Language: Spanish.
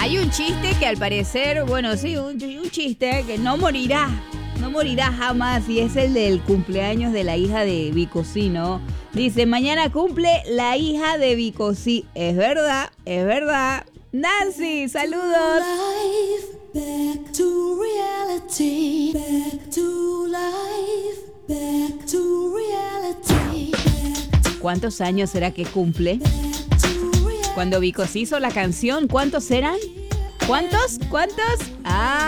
Hay un chiste que al parecer, bueno, sí, un chiste que no morirá jamás, y es el del cumpleaños de la hija de Vicosí, ¿no? Dice, mañana cumple la hija de Vicosí. Es verdad. Nancy, saludos. Back to reality, back to life, back to reality. ¿Cuántos años será que cumple? Cuando Vicosí hizo la canción, ¿cuántos eran? ¿Cuántos? Ah.